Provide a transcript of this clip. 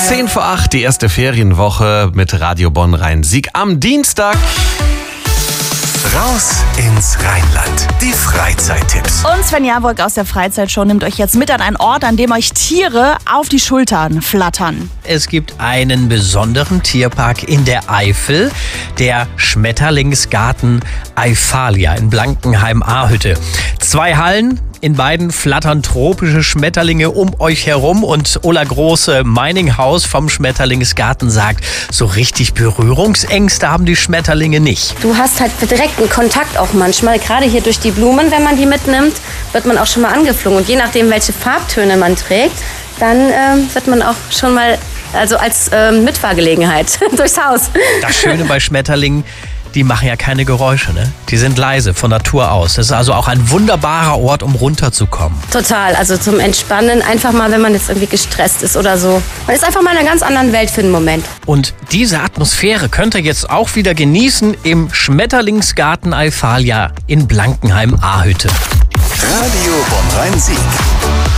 7:10, die erste Ferienwoche mit Radio Bonn Rhein-Sieg am Dienstag. Raus ins Rheinland. Die Freizeittipps. Und Sven Jawolk aus der Freizeitshow nimmt euch jetzt mit an einen Ort, an dem euch Tiere auf die Schultern flattern. Es gibt einen besonderen Tierpark in der Eifel, der Schmetterlingsgarten Eifalia in Blankenheim-Ahütte. 2 Hallen, in beiden flattern tropische Schmetterlinge um euch herum und Ulla Große, Meininghaus vom Schmetterlingsgarten, sagt, so richtig Berührungsängste haben die Schmetterlinge nicht. Du hast halt direkten Kontakt auch manchmal, gerade hier durch die Blumen, wenn man die mitnimmt, wird man auch schon mal angeflogen. Und je nachdem, welche Farbtöne man trägt, dann wird man auch schon mal, also als Mitfahrgelegenheit durchs Haus. Das Schöne bei Schmetterlingen, die machen ja keine Geräusche, ne? Die sind leise von Natur aus. Das ist also auch ein wunderbarer Ort, um runterzukommen. Total, also zum Entspannen, einfach mal, wenn man jetzt irgendwie gestresst ist oder so. Man ist einfach mal in einer ganz anderen Welt für einen Moment. Und diese Atmosphäre könnt ihr jetzt auch wieder genießen im Schmetterlingsgarten Eifalia in Blankenheim-Ahütte. Radio Bonn Rhein-Sieg.